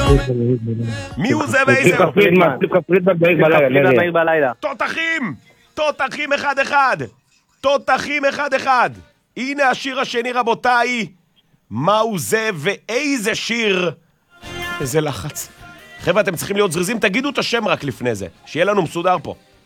מי הוא זה ואיזה? שמחה פרידמן בעיר בלילה. תותחים! תותחים אחד אחד! תותחים אחד אחד! הנה השיר השני רבותיי. מהו זה ואיזה שיר? איזה לחץ. חבר'ה, אתם צריכים להיות זריזים, תגידו את השם רק לפני זה, שיהיה לנו מסודר פה.